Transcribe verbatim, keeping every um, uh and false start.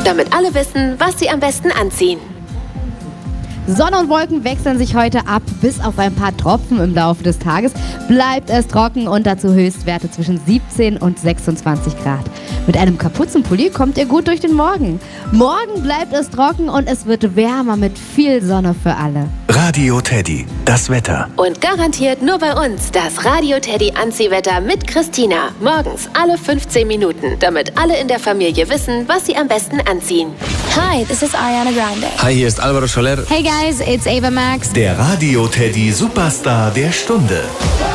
damit alle wissen, was sie am besten anziehen. Sonne und Wolken wechseln sich heute ab. Bis auf ein paar Tropfen im Laufe des Tages bleibt es trocken und dazu Höchstwerte zwischen siebzehn und sechsundzwanzig Grad. Mit einem Kapuzenpulli kommt ihr gut durch den Morgen. Morgen bleibt es trocken und es wird wärmer mit viel Sonne für alle. Radio Teddy, das Wetter. Und garantiert nur bei uns das Radio Teddy Anziehwetter mit Christina. Morgens alle fünfzehn Minuten, damit alle in der Familie wissen, was sie am besten anziehen. Hi, this is Ariana Grande. Hi, hier ist Alvaro Soler. Hey guys, it's Ava Max. Der Radio Teddy Superstar der Stunde.